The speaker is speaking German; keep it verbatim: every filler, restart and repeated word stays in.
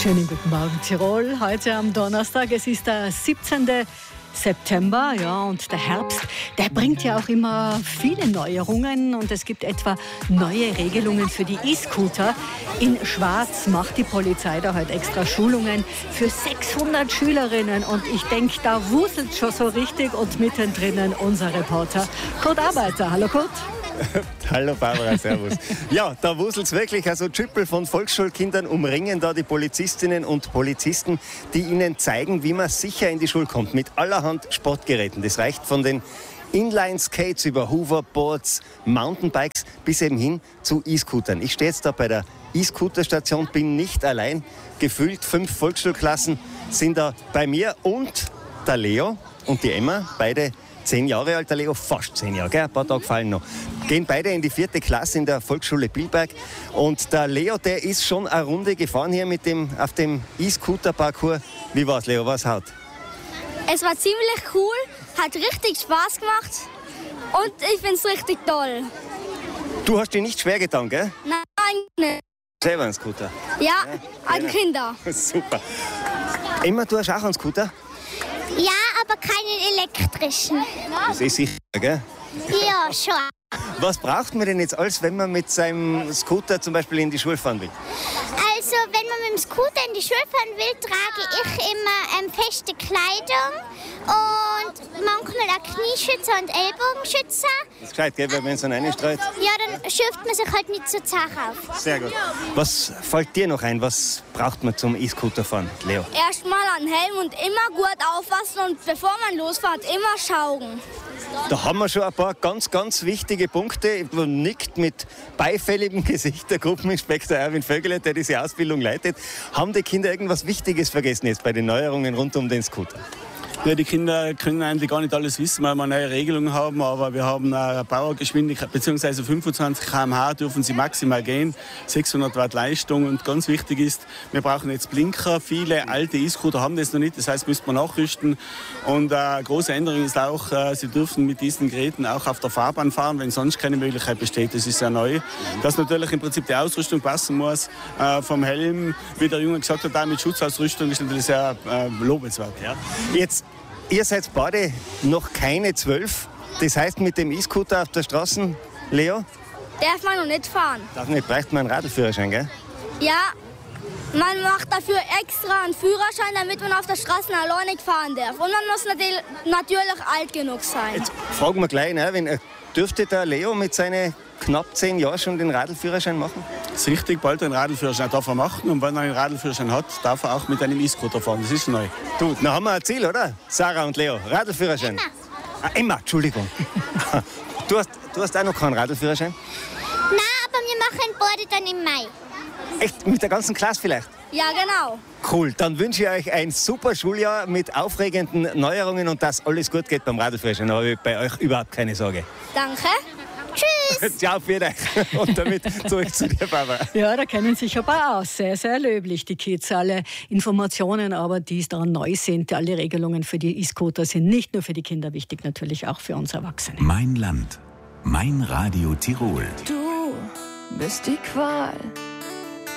Schönen guten Morgen, Tirol. Heute am Donnerstag, es ist der siebzehnten September, ja, und der Herbst, der bringt ja auch immer viele Neuerungen und es gibt etwa neue Regelungen für die E-Scooter. In Schwarz macht die Polizei da heute extra Schulungen für sechshundert Schülerinnen und ich denke, da wuselt schon so richtig und mittendrin unser Reporter Kurt Arbeiter. Hallo Kurt. Hallo Barbara, servus. Ja, da wuselt's wirklich. Also Tschüppel von Volksschulkindern umringen da die Polizistinnen und Polizisten, die ihnen zeigen, wie man sicher in die Schule kommt. Mit allerhand Sportgeräten. Das reicht von den Inline-Skates über Hoverboards, Mountainbikes bis eben hin zu E-Scootern. Ich stehe jetzt da bei der E-Scooter-Station, bin nicht allein. Gefühlt fünf Volksschulklassen sind da bei mir und der Leo und die Emma, beide Zehn Jahre alt, der Leo, fast zehn Jahre, gell? Ein paar Tage fallen noch. Gehen beide in die vierte Klasse in der Volksschule Bilberg. Und der Leo, der ist schon eine Runde gefahren hier mit dem, auf dem E-Scooter-Parcours. Wie war's, Leo? Was hat? Es war ziemlich cool, hat richtig Spaß gemacht und ich finde es richtig toll. Du hast dir nicht schwer getan, gell? Nein, nicht. Selber einen Scooter? Ja, ja, an Kinder. Super. Emma, du hast auch einen Scooter? Ja, aber keinen elektrischen. Das ist sicher, gell? Ja, schon. Was braucht man denn jetzt alles, wenn man mit seinem Scooter zum Beispiel in die Schule fahren will? Also, wenn man mit dem Scooter in die Schule fahren will, trage ich immer ähm, feste Kleidung und manchmal auch Knieschützer und Ellbogenschützer. Das ist gescheit, gell, wenn man so reinstreut. Ja, dann schürft man sich halt nicht so zart auf. Sehr gut. Was fällt dir noch ein? Was braucht man zum E-Scooter fahren, Leo? Erstmal an Helm und immer gut aufpassen und bevor man losfährt, immer schauen. Da haben wir schon ein paar ganz, ganz wichtige Punkte. Nickt mit beifälligem Gesicht der Gruppeninspektor Erwin Vögele, der diese Ausbildung leitet. Haben die Kinder irgendwas Wichtiges vergessen jetzt bei den Neuerungen rund um den Scooter? Ja, die Kinder können eigentlich gar nicht alles wissen, weil wir neue Regelungen haben, aber wir haben eine Powergeschwindigkeit, beziehungsweise fünfundzwanzig Kilometer pro Stunde dürfen sie maximal gehen, sechshundert Watt Leistung und ganz wichtig ist, wir brauchen jetzt Blinker. Viele alte E-Scooter haben das noch nicht, das heißt, müsste man nachrüsten. Und eine äh, große Änderung ist auch, äh, sie dürfen mit diesen Geräten auch auf der Fahrbahn fahren, wenn sonst keine Möglichkeit besteht. Das ist sehr neu. Dass natürlich im Prinzip die Ausrüstung passen muss, äh, vom Helm, wie der Junge gesagt hat, auch mit Schutzausrüstung ist natürlich sehr äh, lobenswert. Ja. Jetzt, ihr seid beide noch keine zwölf. Das heißt, mit dem E-Scooter auf der Straße, Leo? Darf man noch nicht fahren. Darf nicht, braucht man einen Radlführerschein, gell? Ja, man macht dafür extra einen Führerschein, damit man auf der Straße alleine nicht fahren darf. Und man muss natürlich alt genug sein. Jetzt fragen wir gleich, ne, wenn, dürfte der Leo mit seinen knapp zehn Jahren schon den Radlführerschein machen? Das ist richtig, bald einen Radlführerschein darf er machen und wenn er einen Radlführerschein hat, darf er auch mit einem E-Scooter fahren. Das ist neu. Du, dann haben wir ein Ziel, oder? Sarah und Leo, Radlführerschein. Emma. Ah, Emma, Entschuldigung. Du hast, du hast auch noch keinen Radlführerschein? Nein, aber wir machen beide dann im Mai. Echt? Mit der ganzen Klasse vielleicht? Ja, genau. Cool, dann wünsche ich euch ein super Schuljahr mit aufregenden Neuerungen und dass alles gut geht beim Radlführerschein. Da habe ich bei euch überhaupt keine Sorge. Danke. Tschüss. Ciao für euch. Und damit zurück zu dir, Barbara. Ja, da kennen sich ein paar aus. Sehr, sehr löblich, die Kids. Alle Informationen, aber die daran neu sind, alle Regelungen für die E-Scooter sind nicht nur für die Kinder wichtig, natürlich auch für uns Erwachsene. Mein Land, mein Radio Tirol. Du bist die Qual.